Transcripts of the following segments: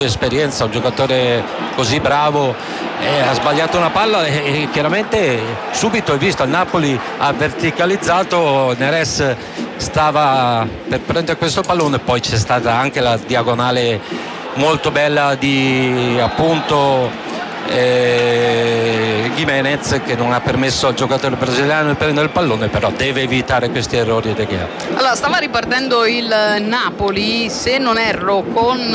esperienza, un giocatore così bravo, ha sbagliato una palla e chiaramente subito hai visto il Napoli ha verticalizzato, Neres stava per prendere questo pallone, poi c'è stata anche la diagonale molto bella di appunto Giménez, che non ha permesso al giocatore brasiliano di prendere il pallone, però deve evitare questi errori De Gea. Allora, stava ripartendo il Napoli, se non erro, con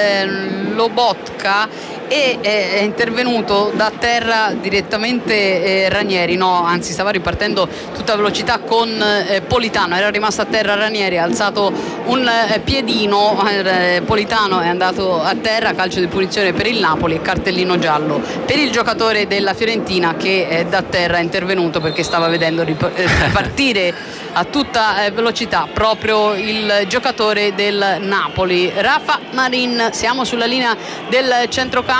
Lobotka, e è intervenuto da terra direttamente Ranieri, no, anzi stava ripartendo tutta velocità con Politano, era rimasto a terra Ranieri, ha alzato un piedino, Politano è andato a terra, calcio di punizione per il Napoli e cartellino giallo per il giocatore della Fiorentina che da terra è intervenuto perché stava vedendo ripartire a tutta velocità proprio il giocatore del Napoli. Rafa Marin, siamo sulla linea del centrocampo,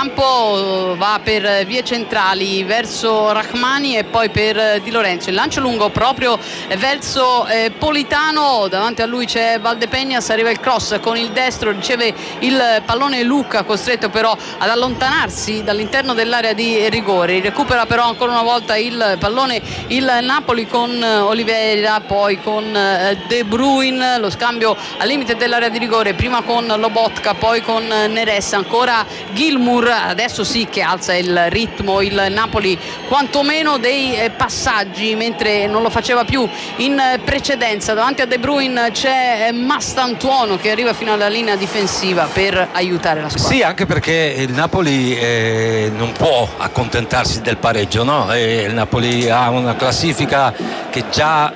va per vie centrali verso Rachmani e poi per Di Lorenzo, il lancio lungo proprio verso Politano, davanti a lui c'è Valdepeñas, arriva il cross con il destro, riceve il pallone Luca, costretto però ad allontanarsi dall'interno dell'area di rigore, recupera però ancora una volta il pallone il Napoli con Oliveira, poi con De Bruyne, lo scambio al limite dell'area di rigore, prima con Lobotka, poi con Neres, ancora Gilmour, adesso sì che alza il ritmo il Napoli, quantomeno dei passaggi, mentre non lo faceva più in precedenza. Davanti a De Bruyne c'è Mastantuono che arriva fino alla linea difensiva per aiutare la squadra. Sì, anche perché il Napoli non può accontentarsi del pareggio, no? Il Napoli ha una classifica che già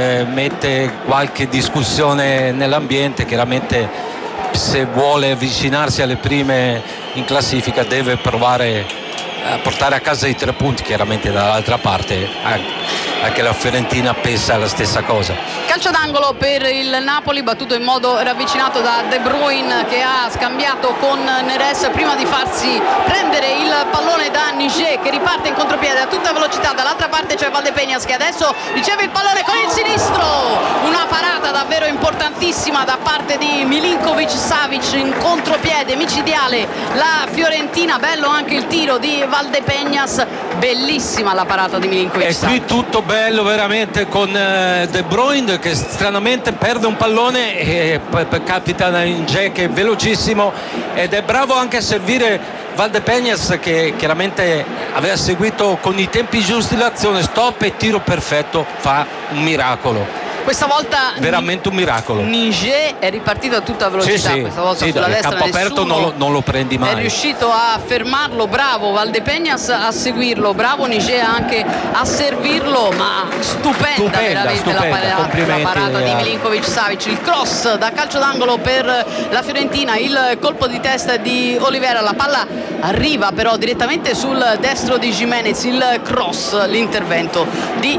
mette qualche discussione nell'ambiente, chiaramente se vuole avvicinarsi alle prime in classifica deve provare a portare a casa i 3 punti, chiaramente dall'altra parte anche la Fiorentina pensa la stessa cosa. Calcio d'angolo per il Napoli, battuto in modo ravvicinato da De Bruyne che ha scambiato con Neres prima di farsi prendere il pallone da Niger che riparte in contropiede a tutta velocità, dall'altra parte c'è Valdepeñas che adesso riceve il pallone con il sinistro, una parata davvero importantissima da parte di Milinkovic-Savic in contropiede micidiale la Fiorentina, bello anche il tiro di Valdepeñas, bellissima la parata di Milinkovic-Savic. E qui tutto bello veramente con De Bruyne che stranamente perde un pallone e poi capita in G che è velocissimo ed è bravo anche a servire Valdepeñas che chiaramente aveva seguito con i tempi giusti l'azione, stop e tiro perfetto, fa un miracolo. Questa volta veramente un miracolo. Niger è ripartito a tutta velocità, sì, questa volta sì, sulla destra campo aperto non lo prendi mai. È riuscito a fermarlo, bravo Valdepeñas a seguirlo, bravo Niger anche a servirlo, ma stupenda veramente la parata di Milinkovic-Savic, il cross da calcio d'angolo per la Fiorentina, il colpo di testa di Oliveira, la palla arriva però direttamente sul destro di Giménez, il cross, l'intervento di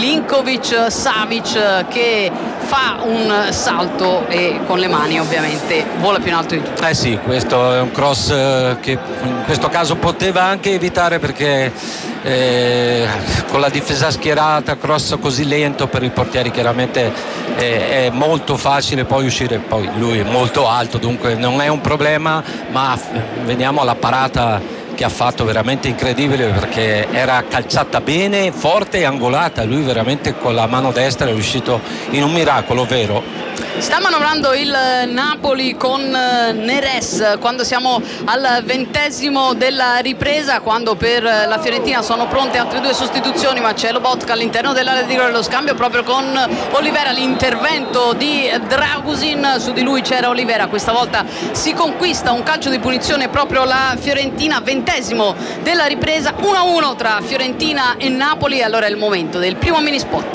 Milinkovic-Savic che fa un salto e con le mani ovviamente vola più in alto di tutto. Sì, questo è un cross che in questo caso poteva anche evitare perché con la difesa schierata, cross così lento per i portieri chiaramente è molto facile poi uscire, poi lui è molto alto dunque non è un problema, ma veniamo alla parata che ha fatto veramente incredibile perché era calciata bene, forte e angolata, lui veramente con la mano destra è riuscito in un miracolo vero. Sta manovrando il Napoli con Neres quando siamo al 20° della ripresa, quando per la Fiorentina sono pronte altre 2 sostituzioni, ma c'è Lobotka all'interno dell'area di rigore, lo scambio proprio con Oliveira, l'intervento di Dragusin, su di lui c'era Oliveira, questa volta si conquista un calcio di punizione proprio la Fiorentina, 20° della ripresa, 1-1 tra Fiorentina e Napoli. Allora è il momento del primo mini spot.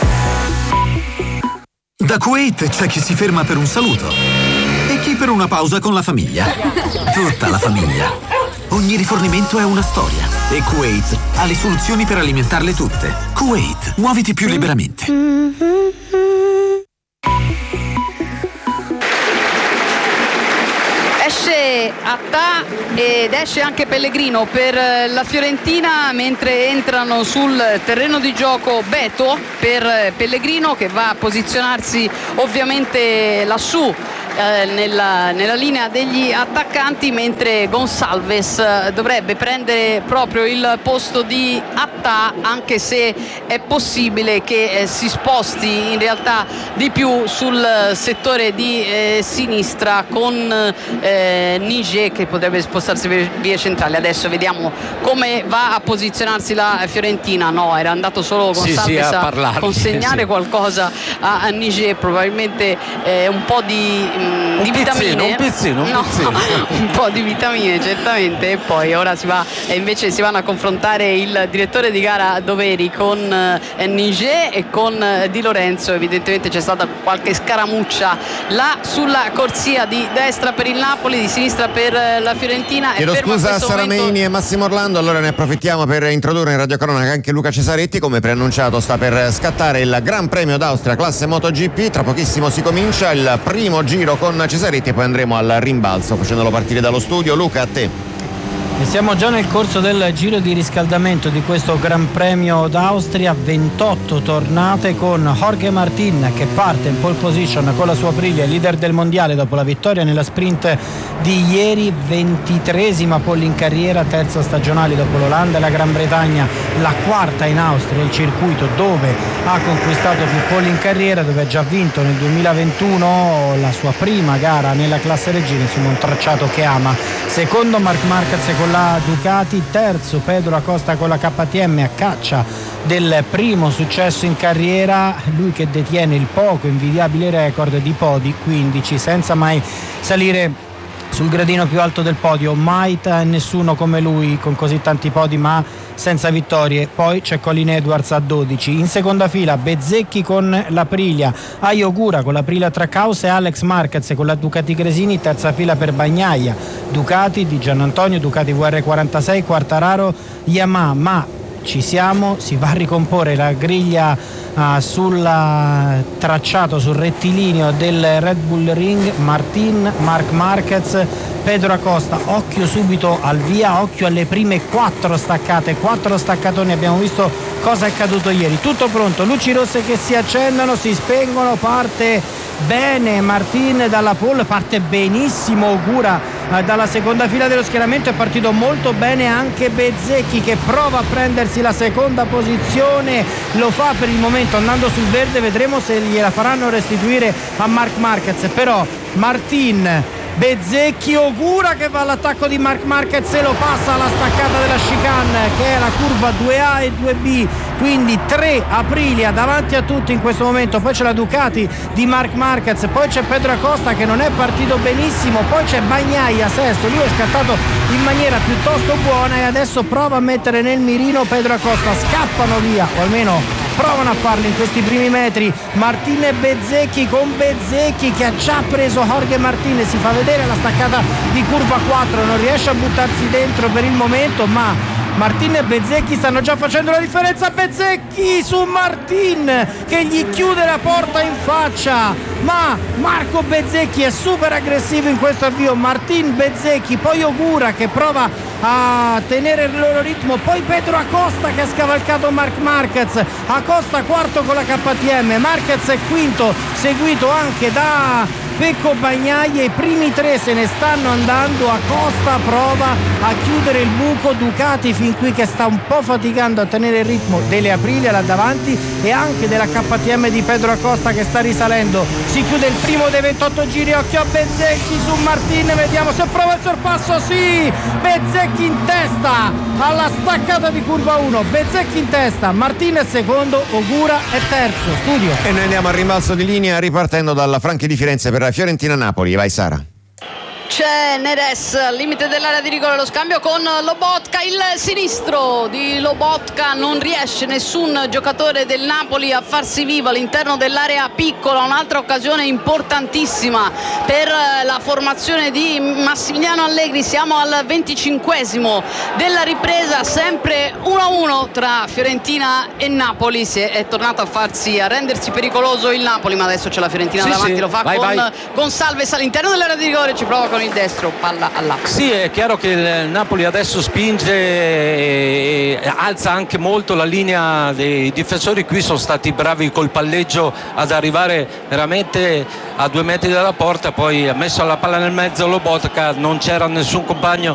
Da Kuwait c'è chi si ferma per un saluto e chi per una pausa con la famiglia. Tutta la famiglia. Ogni rifornimento è una storia e Kuwait ha le soluzioni per alimentarle tutte. Kuwait, muoviti più liberamente. Esce Attà ed esce anche Pellegrino per la Fiorentina, mentre entrano sul terreno di gioco Beto per Pellegrino che va a posizionarsi ovviamente lassù nella linea degli attaccanti, mentre Gonçalves dovrebbe prendere proprio il posto di Attah, anche se è possibile che si sposti in realtà di più sul settore di sinistra con Niger, che potrebbe spostarsi via centrale. Adesso vediamo come va a posizionarsi la Fiorentina. No, era andato solo Gonçalves a consegnare qualcosa a Niger, probabilmente un po' di vitamine, un po' di vitamine certamente, e poi ora invece si vanno a confrontare il direttore di gara Doveri con Niger e con Di Lorenzo. Evidentemente c'è stata qualche scaramuccia là sulla corsia di destra per il Napoli, di sinistra per la Fiorentina. Chiedo scusa a Sara Meini e Massimo Orlando, allora ne approfittiamo per introdurre in radiocronaca anche Luca Cesaretti. Come preannunciato sta per scattare il Gran Premio d'Austria classe MotoGP, tra pochissimo si comincia il primo giro con Cesaretti e poi andremo al rimbalzo facendolo partire dallo studio. Luca, a te. E siamo già nel corso del giro di riscaldamento di questo Gran Premio d'Austria, 28 tornate con Jorge Martin che parte in pole position con la sua Aprilia, leader del mondiale dopo la vittoria nella sprint di ieri, 23esima pole in carriera, terza stagionale dopo l'Olanda e la Gran Bretagna, la quarta in Austria, il circuito dove ha conquistato più pole in carriera, dove ha già vinto nel 2021 la sua prima gara nella classe regina su un tracciato che ama. Secondo Marc Marquez con la Ducati, terzo Pedro Acosta con la KTM a caccia del primo successo in carriera, lui che detiene il poco invidiabile record di podi, 15, senza mai salire sul gradino più alto del podio, mai nessuno come lui con così tanti podi ma senza vittorie. Poi c'è Colin Edwards a 12, in seconda fila Bezzecchi con l'Aprilia, Ayo Ogura con l'Aprilia Trackhouse e Alex Marquez con la Ducati Gresini, terza fila per Bagnaia, Ducati di Gianantonio, Ducati VR46, Quartararo, Yamaha. Ma ci siamo, si va a ricomporre la griglia sul tracciato, sul rettilineo del Red Bull Ring. Martin, Marc Marquez, Pedro Acosta, occhio subito al via, occhio alle prime 4 staccate, 4 staccatoni, abbiamo visto cosa è accaduto ieri. Tutto pronto, luci rosse che si accendono, si spengono, parte bene Martin dalla pole, parte benissimo Ogura dalla seconda fila dello schieramento, è partito molto bene anche Bezzecchi che prova a prendersi la seconda posizione, lo fa per il momento andando sul verde, vedremo se gliela faranno restituire a Marc Marquez. Però Martin, Bezzecchi, Ogura che va all'attacco di Marc Marquez e lo passa alla staccata della chicane che è la curva 2A e 2B, quindi 3 Aprilia davanti a tutti in questo momento, poi c'è la Ducati di Marc Marquez, poi c'è Pedro Acosta che non è partito benissimo, poi c'è Bagnaia sesto, lui è scattato in maniera piuttosto buona e adesso prova a mettere nel mirino Pedro Acosta, scappano via o almeno provano a farlo in questi primi metri Martin e Bezzecchi, con Bezzecchi che ha già preso Jorge Martin, si fa vedere la staccata di curva 4, non riesce a buttarsi dentro per il momento, ma Martin e Bezzecchi stanno già facendo la differenza. Bezzecchi su Martin che gli chiude la porta in faccia, ma Marco Bezzecchi è super aggressivo in questo avvio. Martin, Bezzecchi, poi Ogura che prova a tenere il loro ritmo, poi Pedro Acosta che ha scavalcato Marc Marquez, Acosta quarto con la KTM, Marquez è quinto seguito anche da Pecco Bagnaia, i primi 3 se ne stanno andando, Acosta prova a chiudere il buco, Ducati fin qui che sta un po' faticando a tenere il ritmo delle Aprilia là davanti e anche della KTM di Pedro Acosta che sta risalendo, si chiude il primo dei 28 giri, occhio a Bezzecchi su Martin, vediamo se prova il sorpasso, sì, Bezzecchi in testa alla staccata di curva 1, Bezzecchi in testa, Martin è secondo, Ogura è terzo. Studio. E noi andiamo al rimbalzo di linea ripartendo dalla Franchi di Firenze per la Fiorentina-Napoli. Vai Sara. C'è Neres al limite dell'area di rigore, lo scambio con Lobotka, il sinistro di Lobotka, non riesce nessun giocatore del Napoli a farsi vivo all'interno dell'area piccola, un'altra occasione importantissima per la formazione di Massimiliano Allegri. Siamo al 25esimo della ripresa, sempre 1-1 tra Fiorentina e Napoli, è tornato a rendersi pericoloso il Napoli, ma adesso c'è la Fiorentina davanti, lo fa con Gonçalves all'interno dell'area di rigore, ci prova con con il destro, palla all'asse. Sì, è chiaro che il Napoli adesso spinge e alza anche molto la linea dei difensori. Qui sono stati bravi col palleggio ad arrivare veramente a 2 metri dalla porta, poi ha messo la palla nel mezzo Lobotka, non c'era nessun compagno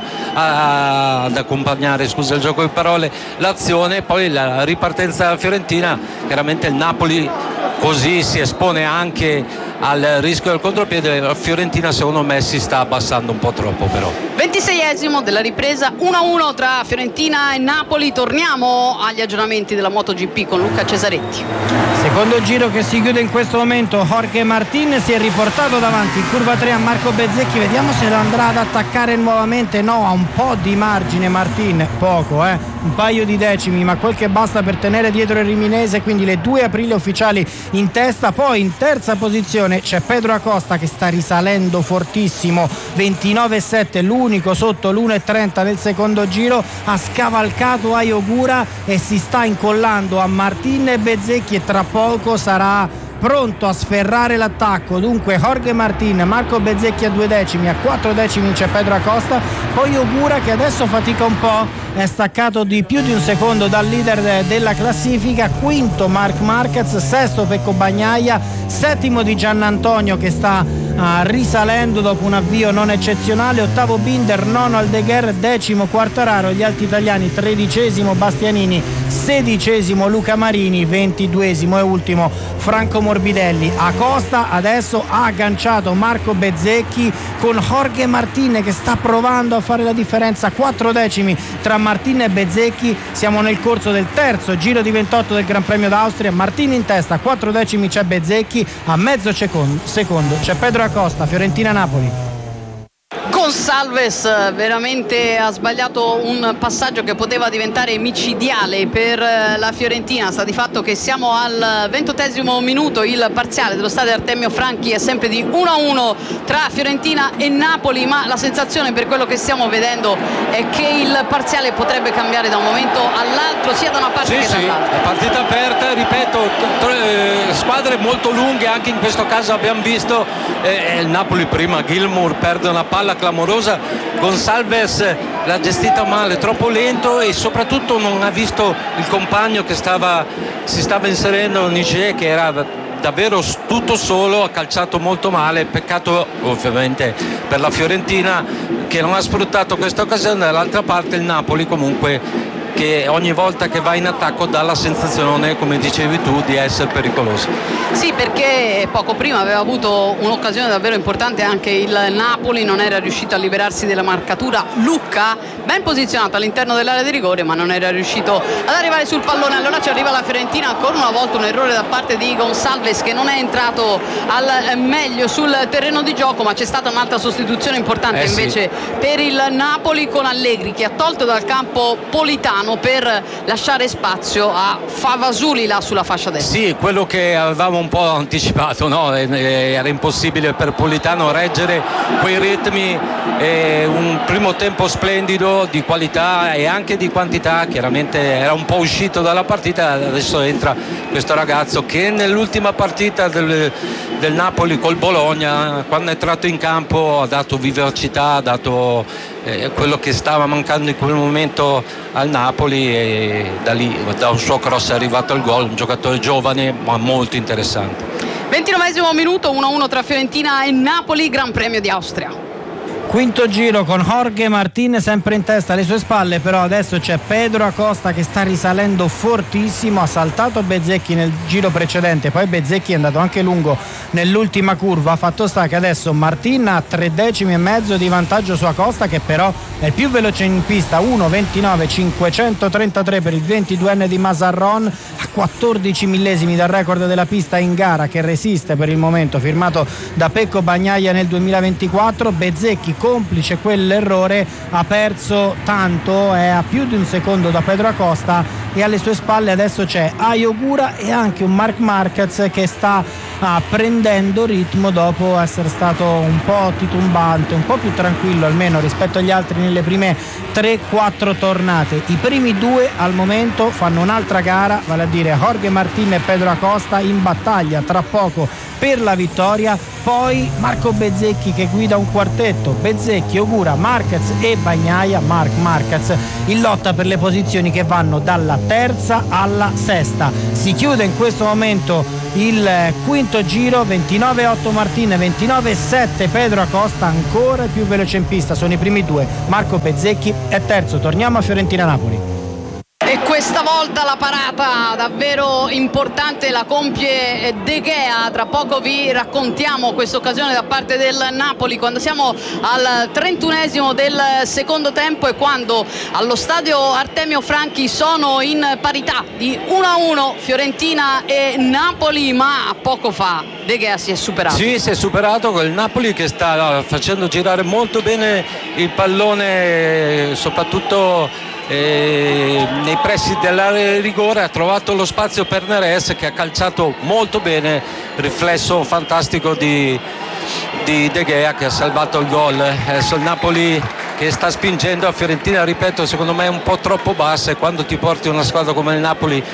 ad accompagnare, scusa il gioco di parole, l'azione. Poi la ripartenza della Fiorentina, chiaramente il Napoli così si espone anche al rischio del contropiede. La Fiorentina secondo me si sta abbassando un po' troppo, però. 26esimo della ripresa, 1-1 tra Fiorentina e Napoli. Torniamo agli aggiornamenti della MotoGP con Luca Cesaretti. Secondo giro che si chiude in questo momento. Jorge Martin si è riportato davanti in curva 3 a Marco Bezzecchi, vediamo se lo andrà ad attaccare nuovamente. No, ha un po' di margine Martin, poco, un paio di decimi, ma quel che basta per tenere dietro il riminese, quindi le 2 aprile ufficiali in testa. Poi in terza posizione c'è Pedro Acosta che sta risalendo fortissimo, 29,7, l'unico sotto l'1,30 nel secondo giro. Ha scavalcato Ayogura e si sta incollando a Martin e Bezzecchi, e tra poco sarà pronto a sferrare l'attacco. Dunque Jorge Martin, Marco Bezzecchi a 2 decimi, a 4 decimi c'è Pedro Acosta, poi Ogura che adesso fatica un po', è staccato di più di un secondo dal leader della classifica. Quinto Marc Marquez, sesto Pecco Bagnaia, settimo di Giannantonio che sta risalendo dopo un avvio non eccezionale, ottavo Binder, nono Aldeguer, decimo Quartararo, gli altri italiani, 13esimo Bastianini, 16esimo Luca Marini, 22esimo e ultimo Franco Morbidelli. Acosta adesso ha agganciato Marco Bezzecchi con Jorge Martin che sta provando a fare la differenza, 4 decimi tra Martin e Bezzecchi. Siamo nel corso del terzo giro di 28 del Gran Premio d'Austria. Martin in testa, 4 decimi c'è Bezzecchi, a mezzo secondo c'è Pedro Acosta. Fiorentina-Napoli. Gonçalves veramente ha sbagliato un passaggio che poteva diventare micidiale per la Fiorentina. Sta di fatto che siamo al 28esimo minuto, il parziale dello stadio Artemio Franchi è sempre di 1-1 tra Fiorentina e Napoli, ma la sensazione per quello che stiamo vedendo è che il parziale potrebbe cambiare da un momento all'altro, sia da una parte che dall'altra. La partita aperta, ripeto, squadre molto lunghe, anche in questo caso abbiamo visto il Napoli prima, Gilmour perde una palla clamorosa, Gonçalves l'ha gestita male, troppo lento, e soprattutto non ha visto il compagno che si stava inserendo, Niger, che era davvero tutto solo, ha calciato molto male. Peccato ovviamente per la Fiorentina che non ha sfruttato questa occasione. Dall'altra parte il Napoli comunque che ogni volta che va in attacco dà la sensazione, come dicevi tu, di essere pericoloso. Sì, perché poco prima aveva avuto un'occasione davvero importante anche il Napoli, non era riuscito a liberarsi della marcatura. Lucca ben posizionato all'interno dell'area di rigore, ma non era riuscito ad arrivare sul pallone. Allora ci arriva la Fiorentina, ancora una volta un errore da parte di Gonçalves che non è entrato al meglio sul terreno di gioco, ma c'è stata un'altra sostituzione importante invece per il Napoli, con Allegri che ha tolto dal campo Politano per lasciare spazio a Favasuli là sulla fascia destra. Sì, quello che avevamo un po' anticipato, no? Era impossibile per Politano reggere quei ritmi, un primo tempo splendido di qualità e anche di quantità. Chiaramente era un po' uscito dalla partita, adesso entra questo ragazzo che nell'ultima partita del Napoli col Bologna, quando è entrato in campo, ha dato vivacità, ha dato quello che stava mancando in quel momento al Napoli, e da lì, da un suo cross è arrivato al gol. Un giocatore giovane ma molto interessante. 29esimo minuto, 1-1 tra Fiorentina e Napoli, Gran Premio di Austria. Quinto giro con Jorge Martin sempre in testa, alle sue spalle però adesso c'è Pedro Acosta che sta risalendo fortissimo, ha saltato Bezzecchi nel giro precedente, poi Bezzecchi è andato anche lungo nell'ultima curva. Fatto sta che adesso Martin ha 3 decimi e mezzo di vantaggio su Acosta, che però è il più veloce in pista, 1:29.533 per il 22enne di Mazarron, a 14 millesimi dal record della pista in gara che resiste per il momento, firmato da Pecco Bagnaia nel 2024. Bezzecchi, complice quell'errore, ha perso tanto, è a più di un secondo da Pedro Acosta, e alle sue spalle adesso c'è Ayogura e anche un Marc Marquez che sta prendendo ritmo dopo essere stato un po' titumbante, un po' più tranquillo almeno rispetto agli altri nelle prime 3-4 tornate. I primi due al momento fanno un'altra gara, vale a dire Jorge Martin e Pedro Acosta, in battaglia tra poco per la vittoria. poi Marco Bezzecchi che guida un quartetto, Bezzecchi, Ogura, Marquez e Bagnaia, Marquez, in lotta per le posizioni che vanno dalla terza alla sesta. Si chiude in questo momento il quinto giro, 29,8 Martin, 29,7 Pedro Acosta, ancora il più veloce in pista, sono i primi due, Marco Bezzecchi è terzo. Torniamo a Fiorentina-Napoli. E questa volta la parata davvero importante la compie De Gea. Tra poco vi raccontiamo questa occasione da parte del Napoli quando siamo al 31esimo del secondo tempo e quando allo stadio Artemio Franchi sono in parità di 1-1 Fiorentina e Napoli, ma poco fa De Gea si è superato. Sì, si è superato con il Napoli che sta facendo girare molto bene il pallone, soprattutto nei pressi dell'area di rigore. Ha trovato lo spazio per Neres che ha calciato molto bene, riflesso fantastico di De Gea che ha salvato il gol. Adesso il Napoli che sta spingendo, a Fiorentina, ripeto, secondo me è un po' troppo bassa, e quando ti porti una squadra come il Napoli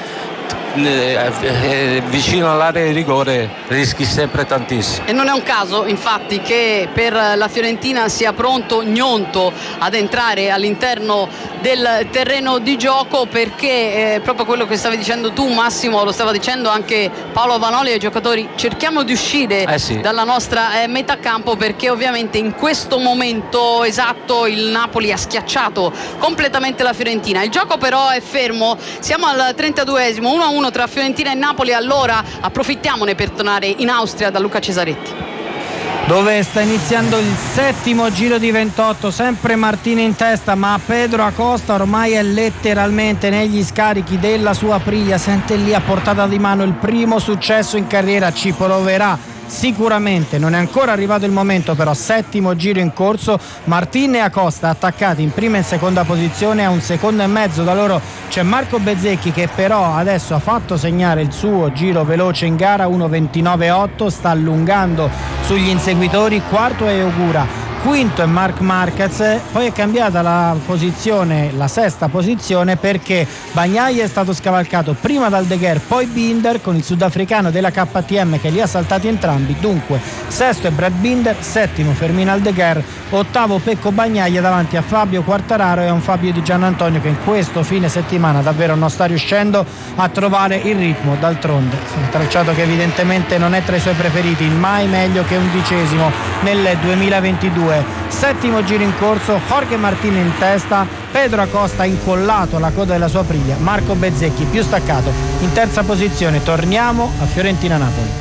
vicino all'area di rigore rischi sempre tantissimo. E non è un caso infatti che per la Fiorentina sia pronto Gnonto ad entrare all'interno del terreno di gioco, perché proprio quello che stavi dicendo tu, Massimo, lo stava dicendo anche Paolo Vanoli ai giocatori: cerchiamo di uscire dalla nostra metà campo, perché ovviamente in questo momento esatto il Napoli ha schiacciato completamente la Fiorentina. Il gioco però è fermo, siamo al 32esimo, 1-1 tra Fiorentina e Napoli. Allora approfittiamone per tornare in Austria da Luca Cesaretti, dove sta iniziando il settimo giro di 28, sempre Martini in testa, ma Pedro Acosta ormai è letteralmente negli scarichi della sua Aprilia, sente lì a portata di mano il primo successo in carriera, ci proverà sicuramente, non è ancora arrivato il momento, però settimo giro in corso, Martin e Acosta attaccati in prima e in seconda posizione, a 1,5 secondi da loro c'è Marco Bezzecchi che però adesso ha fatto segnare il suo giro veloce in gara, 1:29,8, sta allungando sugli inseguitori, quarto è Ogura, quinto è Marquez, poi è cambiata la posizione, la sesta posizione, perché Bagnaia è stato scavalcato prima dal De Gea, poi Binder con il sudafricano della KTM che li ha saltati entrambi, dunque sesto è Brad Binder, settimo Fermin Aldeguer, ottavo Pecco Bagnaia davanti a Fabio Quartararo e a un Fabio Di Giannantonio che in questo fine settimana davvero non sta riuscendo a trovare il ritmo, d'altronde un tracciato che evidentemente non è tra i suoi preferiti, mai meglio che 11° nel 2022. Settimo giro in corso, Jorge Martin in testa, Pedro Acosta incollato alla coda della sua Aprilia, Marco Bezzecchi più staccato in terza posizione. Torniamo a Fiorentina-Napoli.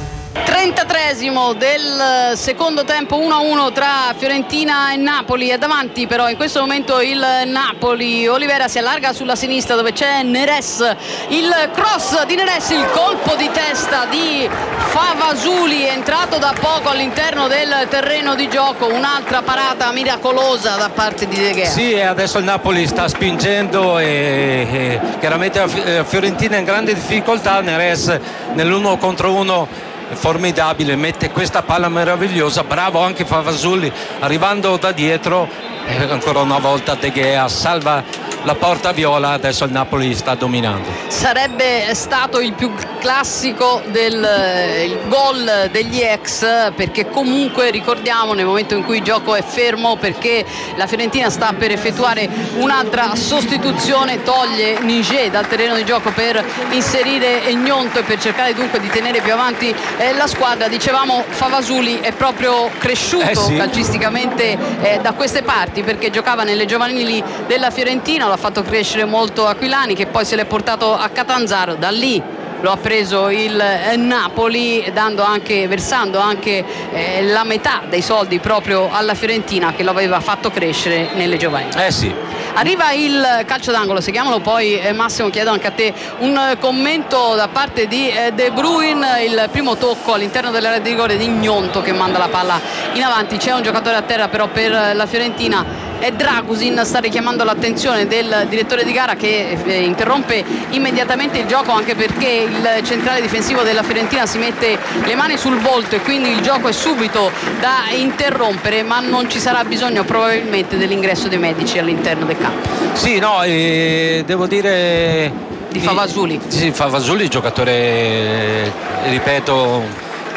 33esimo del secondo tempo, 1-1 tra Fiorentina e Napoli. È davanti però in questo momento il Napoli. Olivera si allarga sulla sinistra dove c'è Neres, il cross di Neres, il colpo di testa di Favasuli, è entrato da poco all'interno del terreno di gioco, un'altra parata miracolosa da parte di De Gea. Sì, e adesso il Napoli sta spingendo e chiaramente la Fiorentina è in grande difficoltà. Neres nell'1 contro 1 formidabile, mette questa palla meravigliosa, bravo anche Favasuli arrivando da dietro, e ancora una volta De Gea salva la porta viola. Adesso il Napoli sta dominando. Sarebbe stato il più classico il gol degli ex, perché comunque ricordiamo nel momento in cui il gioco è fermo, perché la Fiorentina sta per effettuare un'altra sostituzione, toglie Niger dal terreno di gioco per inserire Gnonto e per cercare dunque di tenere più avanti la squadra. Dicevamo Favasuli è proprio cresciuto calcisticamente da queste parti, perché giocava nelle giovanili della Fiorentina, l'ha fatto crescere molto Aquilani che poi se l'è portato a Catanzaro, da lì lo ha preso il Napoli, versando anche la metà dei soldi proprio alla Fiorentina che lo aveva fatto crescere nelle giovanili. Arriva il calcio d'angolo, seguiamolo poi Massimo, chiedo anche a te un commento da parte di De Bruyne, il primo tocco all'interno dell'area di rigore di Gnonto che manda la palla in avanti, c'è un giocatore a terra però per la Fiorentina, è Dragusin, sta richiamando l'attenzione del direttore di gara che interrompe immediatamente il gioco, anche perché il centrale difensivo della Fiorentina si mette le mani sul volto e quindi il gioco è subito da interrompere, ma non ci sarà bisogno probabilmente dell'ingresso dei medici all'interno del campo. Sì, no, devo dire di Favasuli. Sì, Favasuli, giocatore, ripeto,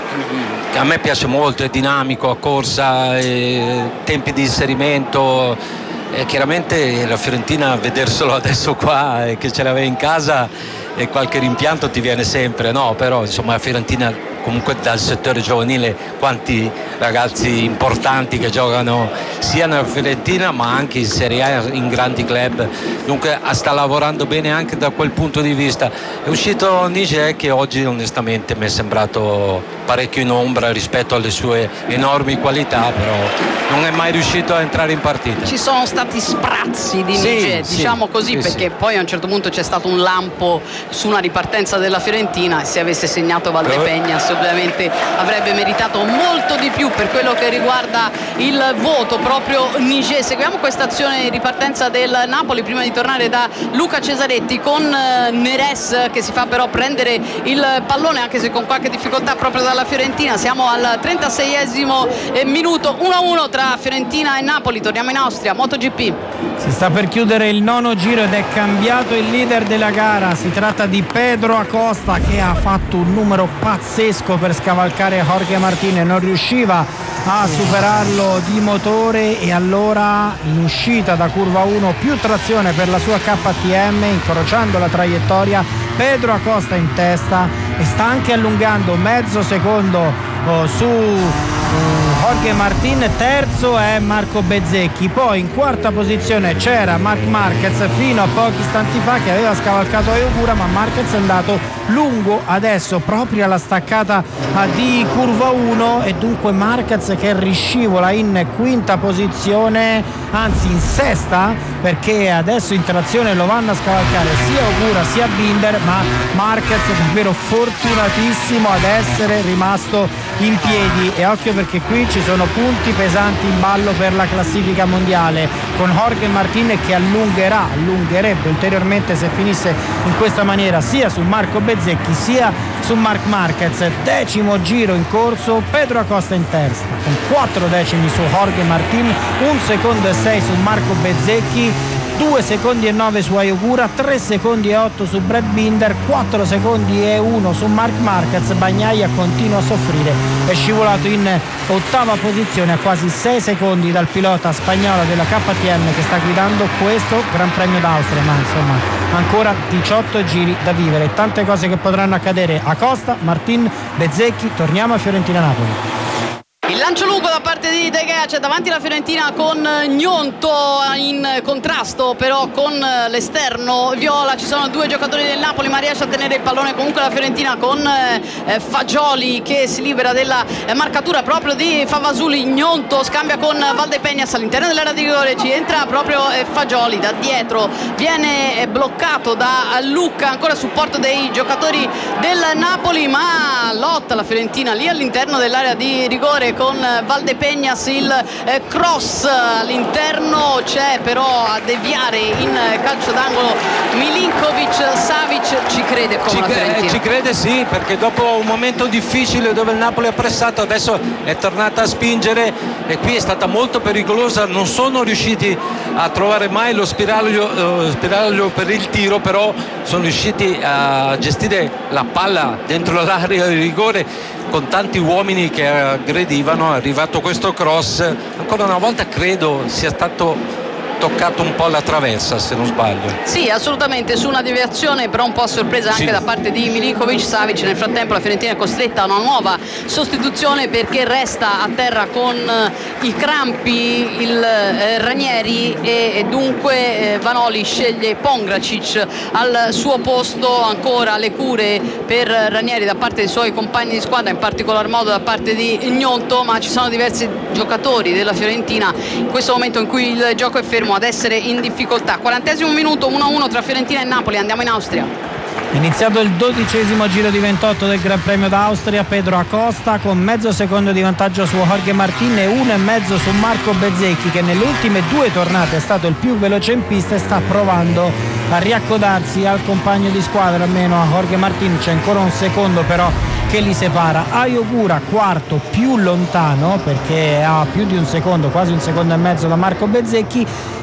a me piace molto, è dinamico, a corsa, tempi di inserimento. Chiaramente la Fiorentina, vederselo adesso qua e che ce l'aveva in casa, e qualche rimpianto ti viene sempre, no? Però insomma la Fiorentina comunque dal settore giovanile, quanti ragazzi importanti che giocano sia nella Fiorentina ma anche in Serie A, in grandi club, dunque sta lavorando bene anche da quel punto di vista. È uscito Nige che oggi onestamente mi è sembrato parecchio in ombra rispetto alle sue enormi qualità, però non è mai riuscito a entrare in partita. Ci sono stati sprazzi di Nige, diciamo così, perché poi a un certo punto c'è stato un lampo su una ripartenza della Fiorentina, e se avesse segnato Valdepegnas ovviamente avrebbe meritato molto di più per quello che riguarda il voto proprio Nige. Seguiamo questa azione di ripartenza del Napoli prima di tornare da Luca Cesaretti con Neres che si fa però prendere il pallone, anche se con qualche difficoltà proprio dalla Fiorentina. Siamo al 36esimo minuto, 1-1 tra Fiorentina e Napoli. Torniamo in Austria, MotoGP. Si sta per chiudere il nono giro ed è cambiato il leader della gara. Si tratta di Pedro Acosta, che ha fatto un numero pazzesco per scavalcare Jorge Martin, non riusciva a superarlo di motore, e allora in uscita da curva 1 più trazione per la sua KTM, incrociando la traiettoria, Pedro Acosta in testa e sta anche allungando mezzo secondo su Jorge Martin. Terzo è Marco Bezzecchi, poi in quarta posizione c'era Marc Marquez fino a pochi istanti fa, che aveva scavalcato Ayogura, ma Marquez è andato lungo adesso proprio alla staccata di curva 1, e dunque Marquez che riscivola in quinta posizione, anzi in sesta, perché adesso in trazione lo vanno a scavalcare sia Ayogura sia Binder, ma Marquez è davvero fortunatissimo ad essere rimasto in piedi. E occhio, perché qui ci sono punti pesanti in ballo per la classifica mondiale, con Jorge Martin che allungherebbe ulteriormente se finisse in questa maniera sia su Marco Bezzecchi sia su Marc Marquez. Decimo giro in corso, Pedro Acosta in testa con 4 decimi su Jorge Martin, 1 secondo e 6 su Marco Bezzecchi, 2 secondi e 9 su Ayogura, 3 secondi e 8 su Brad Binder, 4 secondi e 1 su Marc Marquez. Bagnaia continua a soffrire, è scivolato in ottava posizione a quasi 6 secondi dal pilota spagnolo della KTM che sta guidando questo Gran Premio d'Austria, ma insomma ancora 18 giri da vivere, tante cose che potranno accadere. Acosta, Martin, Bezzecchi. Torniamo a Fiorentina-Napoli. Il lancio lungo da parte di De Gea, c'è davanti la Fiorentina con Gnonto in contrasto però con l'esterno viola. Ci sono 2 giocatori del Napoli, ma riesce a tenere il pallone comunque la Fiorentina con Fagioli che si libera della marcatura proprio di Favasuli. Gnonto scambia con Valdepegnas all'interno dell'area di rigore, ci entra proprio Fagioli da dietro, viene bloccato da Lucca, ancora supporto dei giocatori del Napoli, ma lotta la Fiorentina lì all'interno dell'area di rigore con Valdepegnas. Il cross all'interno, c'è però a deviare in calcio d'angolo Milinkovic. Savic ci crede come la Fiorentina. Ci crede, sì, perché dopo un momento difficile dove il Napoli ha pressato, adesso è tornata a spingere, e qui è stata molto pericolosa. Non sono riusciti a trovare mai lo spiraglio per il tiro, però sono riusciti a gestire la palla dentro l'area di rigore con tanti uomini che aggredivano. È arrivato questo cross, ancora una volta credo sia stato toccato un po' la traversa, se non sbaglio. Sì, assolutamente, su una deviazione però un po' a sorpresa anche da parte di Milinkovic. Savic. Nel frattempo la Fiorentina è costretta a una nuova sostituzione perché resta a terra con i crampi il Ranieri, e dunque Vanoli sceglie Pongracic al suo posto. Ancora le cure per Ranieri da parte dei suoi compagni di squadra, in particolar modo da parte di Gnonto, ma ci sono diversi giocatori della Fiorentina in questo momento in cui il gioco è fermo ad essere in difficoltà. 40esimo minuto, 1-1 tra Fiorentina e Napoli. Andiamo in Austria. È iniziato il 12esimo giro di 28 del Gran Premio d'Austria. Pedro Acosta con mezzo secondo di vantaggio su Jorge Martin e 1,5 su Marco Bezzecchi, che nelle ultime 2 tornate è stato il più veloce in pista e sta provando a riaccodarsi al compagno di squadra, almeno a Jorge Martin. C'è ancora un secondo però che li separa. Ayogura quarto, più lontano perché ha più di un secondo, quasi 1,5 secondi da Marco Bezzecchi,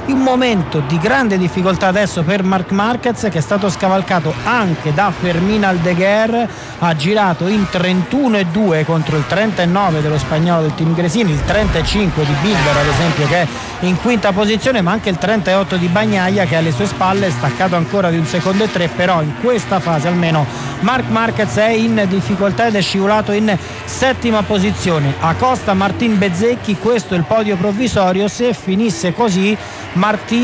Un momento di grande difficoltà adesso per Marc Marquez, che è stato scavalcato anche da Fermín Aldeguer, ha girato in 31,2 contro il 39 dello spagnolo del team Gresini, il 35 di Binder ad esempio che è in quinta posizione, ma anche il 38 di Bagnaia che alle sue spalle è staccato ancora di 1 secondo e 3, però in questa fase almeno Marc Marquez è in difficoltà ed è scivolato in settima posizione. Acosta, Martin, Bezzecchi, questo è il podio provvisorio. Se finisse così Martin